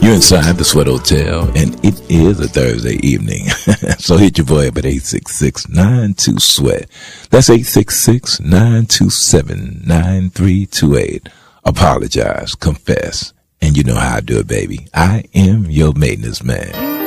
You're inside the Sweat Hotel, and it is a Thursday evening. So hit your boy up at 866-92-SWEAT. That's 866-927-9328. Apologize, confess, and you know how I do it, baby. I am your maintenance man.